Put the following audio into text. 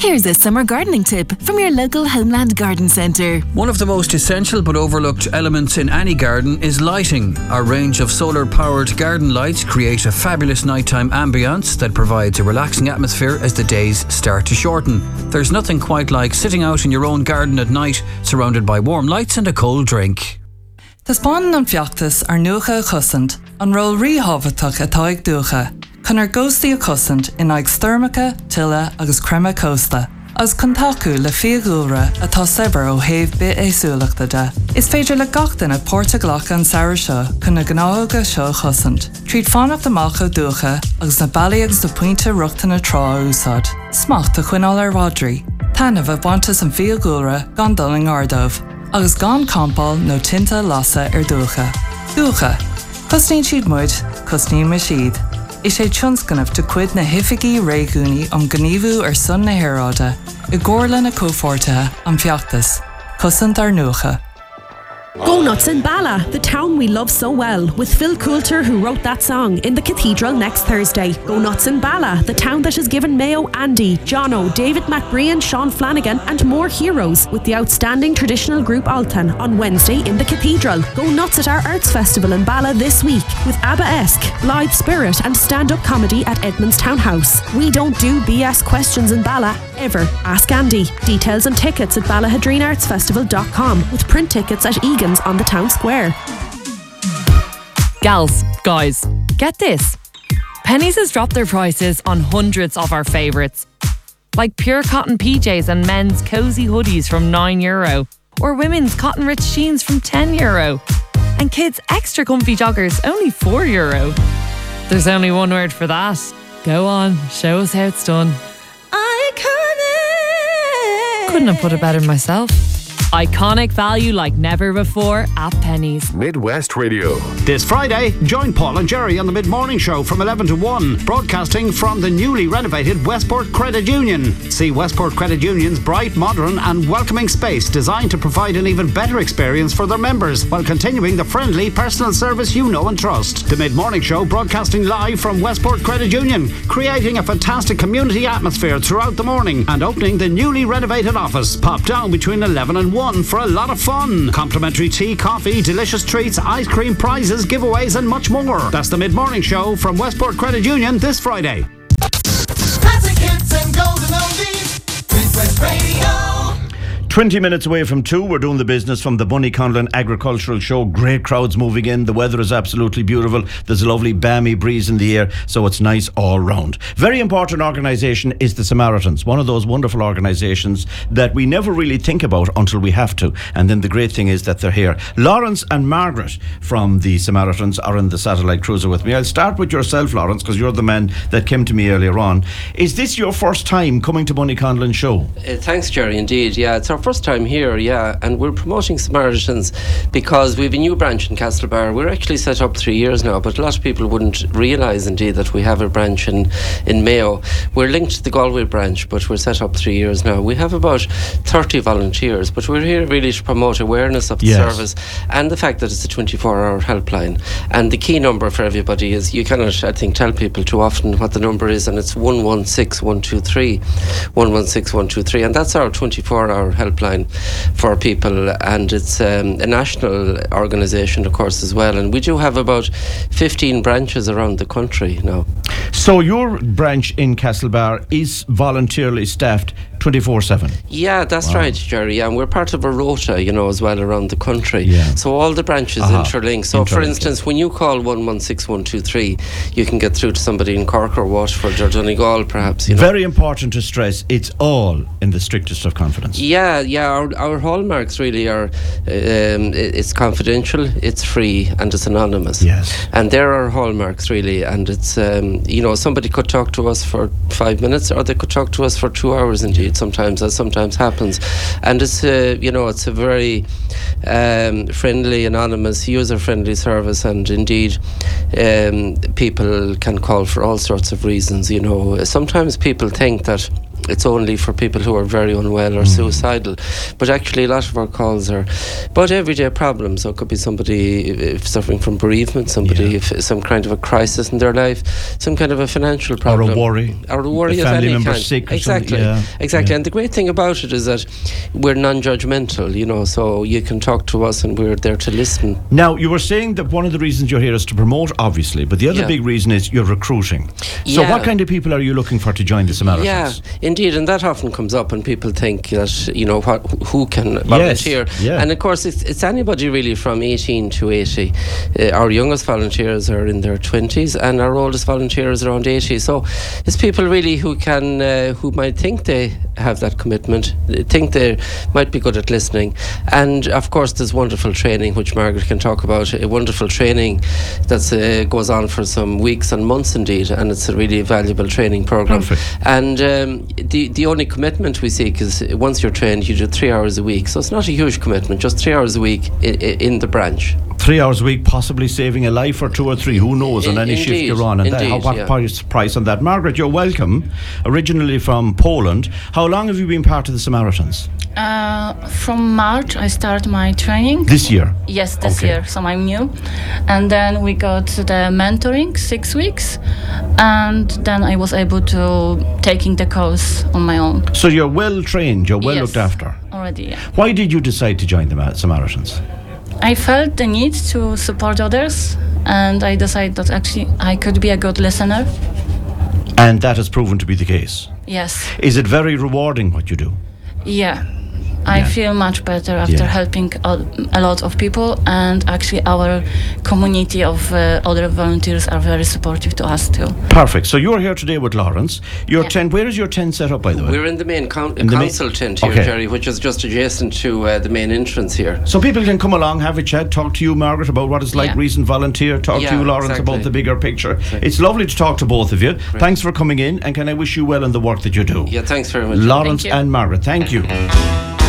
Here's a summer gardening tip from your local Homeland Garden Centre. One of the most essential but overlooked elements in any garden is lighting. Our range of solar-powered garden lights create a fabulous nighttime ambience that provides a relaxing atmosphere as the days start to shorten. There's nothing quite like sitting out in your own garden at night, surrounded by warm lights and a cold drink. Tá spáin an fiachtas ar nuacha a chusant, an ról ríhabhatach atá ag dúcha. Chun ar ghóstaí a chusant in ag styrmacha, tilla agus crema costa. As contacu le fiagúra atá sebar ó héh bit éasúlachta de. Is féidir le gachtain a Portaglach an saoir seo chun na gnága seo chusant. Tríd fánach amach ó dúcha agus na bailíags do puinte ruchta na trá úsad. Smacht a chuinál ar Rodri. Tanmh a bhaintas an fiagúra gan doling ardómh, agus gan campáil nó tinta lasa ar dúcha. Dúcha. Cosnín siad muid, cosnín me siad. Is sé tionscanmh de cuid na hifigií réigúnaí am gníomhú ar son na hairáide, I gcomharla na cófortathe an fiachtas, cosant ar nuacha. Go Nuts in Bala, the town we love so well, with Phil Coulter, who wrote that song, in the Cathedral next Thursday. Go Nuts in Bala, the town that has given Mayo Andy, Jono, David McBrien, Sean Flanagan and more heroes, with the outstanding traditional group Altan on Wednesday in the Cathedral. Go nuts at our Arts Festival in Bala this week, with ABBA-esque, Blythe Spirit and stand-up comedy at Edmonds Townhouse. We don't do BS questions in Bala, ever. Ask Andy. Details and tickets at balahadreenartsfestival.com, with print tickets at Egan's on the town square. Gals, guys, get this. Penneys has dropped their prices on hundreds of our favourites, like pure cotton PJs and men's cosy hoodies from €9, or women's cotton rich jeans from €10, and kids' extra comfy joggers only €4. There's only one word for that. Go on, show us how it's done. Iconic! Couldn't have put it better myself. Iconic value like never before at Penneys. Midwest Radio. This Friday, join Paul and Jerry on the Mid-Morning Show from 11 to 1, broadcasting from the newly renovated Westport Credit Union. See Westport Credit Union's bright, modern and welcoming space designed to provide an even better experience for their members while continuing the friendly personal service you know and trust. The Mid-Morning Show broadcasting live from Westport Credit Union, creating a fantastic community atmosphere throughout the morning and opening the newly renovated office. Pop down between 11 and 1 for a lot of fun. Complimentary tea, coffee, delicious treats, ice cream, prizes, giveaways and much more. That's the Mid-Morning Show from Westport Credit Union this Friday. Classic hits and golden oldies. Midwest Radio. 20 minutes away from 2, we're doing the business from the Bunnyconlon Agricultural Show. Great crowds moving in. The weather is absolutely beautiful. There's a lovely balmy breeze in the air, so it's nice all round. Very important organisation is the Samaritans. One of those wonderful organisations that we never really think about until we have to. And then the great thing is that they're here. Lawrence and Margaret from the Samaritans are in the satellite cruiser with me. I'll start with yourself, Lawrence, because you're the man that came to me earlier on. Is this your first time coming to Bunnyconlon Show? Thanks, Jerry, indeed. Yeah, it's our first time here, and we're promoting Samaritans because we have a new branch in Castlebar. We're actually set up 3 years now, but a lot of people wouldn't realise indeed that we have a branch in Mayo. We're linked to the Galway branch, but we're set up 3 years now. We have about 30 volunteers, but we're here really to promote awareness of the service and the fact that it's a 24-hour helpline. And the key number for everybody is, you cannot, I think, tell people too often what the number is, and it's 116123, 116123, and that's our 24-hour helpline for people, and it's a national organisation, of course, as well, and we do have about 15 branches around the country now. So your branch in Castlebar is voluntarily staffed 24/7? Yeah, that's right, Jerry. And we're part of a rota, as well, around the country. So all the branches interlink. So for instance, when you call 116123, you can get through to somebody in Cork or Waterford or Donegal, perhaps. Very important to stress, it's all in the strictest of confidence. Yeah. Our hallmarks really are, it's confidential, it's free, and it's anonymous. Yes. And there are hallmarks really, and it's, somebody could talk to us for 5 minutes, or they could talk to us for 2 hours indeed. Sometimes, that sometimes happens, and it's it's a very friendly, anonymous, user-friendly service, and indeed people can call for all sorts of reasons. Sometimes people think that it's only for people who are very unwell or suicidal. But actually, a lot of our calls are about everyday problems. So it could be somebody suffering from bereavement, somebody if some kind of a crisis in their life, some kind of a financial problem, or a worry of family any member kind. sick or Exactly. And the great thing about it is that we're non-judgmental, you know, so you can talk to us and we're there to listen. Now, you were saying that one of the reasons you're here is to promote, obviously, but the other big reason is you're recruiting. So what kind of people are you looking for to join the Samaritans? Yeah, indeed, and that often comes up, and people think that, you know, who can volunteer. And of course, it's anybody really from 18 to 80. Our youngest volunteers are in their 20s, and our oldest volunteers are around 80. So it's people really who can, who might think they have that commitment, think they might be good at listening. And of course, there's wonderful training, which Margaret can talk about, a wonderful training that goes on for some weeks and months indeed, and it's a really valuable training program. And the only commitment we seek is once you're trained, you do 3 hours a week. So it's not a huge commitment, just 3 hours a week in the branch. 3 hours a week, possibly saving a life or 2 or 3, who knows, on any shift you're on. And what price on that? Margaret, you're welcome, originally from Poland. How long have you been part of the Samaritans? From March I started my training. This year? Yes, this year, so I'm new. And then we got the mentoring, 6 weeks, and then I was able to taking the course on my own. So you're well trained, you're well looked after? Already, yeah. Why did you decide to join the Samaritans? I felt the need to support others, and I decided that actually I could be a good listener. And that has proven to be the case? Yes. Is it very rewarding what you do? Yeah. I feel much better after helping a lot of people, and actually our community of other volunteers are very supportive to us too. Perfect. So you're here today with Lawrence. Your tent, where is your tent set up, by the way? We're in the main council tent here, Jerry, which is just adjacent to the main entrance here. So people can come along, have a chat, talk to you, Margaret, about what it's like, recent volunteer, talk to you, Lawrence, about the bigger picture. It's lovely to talk to both of you. Great. Thanks for coming in, and can I wish you well in the work that you do. Yeah, thanks very much. Lawrence and Margaret, thank you.